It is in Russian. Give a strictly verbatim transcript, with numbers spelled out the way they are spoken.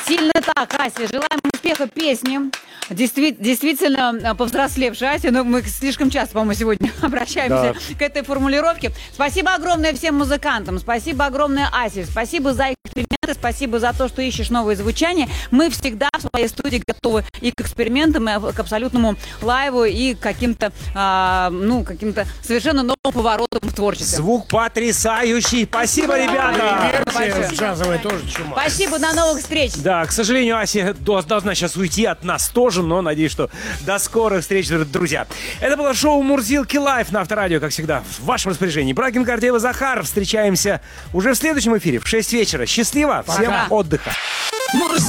Сильно так, Ася. Желаем успеха песни. Действи- действительно повзрослевшая Ася, но мы слишком часто, по-моему, сегодня обращаемся Да. к этой формулировке. Спасибо огромное всем музыкантам, спасибо огромное Асе, спасибо за эксперименты, спасибо за то, что ищешь новые звучания. Мы всегда в своей студии готовы и к экспериментам, и к абсолютному лайву, и к каким-то, а, ну, каким-то совершенно новым поворотам в творчестве. Звук потрясающий. Спасибо, ребята. Версия джазовая тоже чума. Спасибо, до новых встреч. Да, к сожалению, Ася должна сейчас уйти от нас тоже, но надеюсь, что до скорых встреч, друзья. Это было шоу «Мурзилки Лайв» на Авторадио, как всегда, в вашем распоряжении. Брагин, Гордеева, Захар. Встречаемся уже в следующем эфире в шесть вечера. Счастливо, всем Пока. отдыха. Мурзилки.